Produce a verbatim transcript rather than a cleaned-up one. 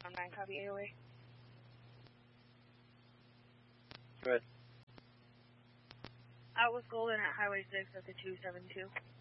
one nine, copy A O A. Good. Out with Golden at Highway six at the two seven two.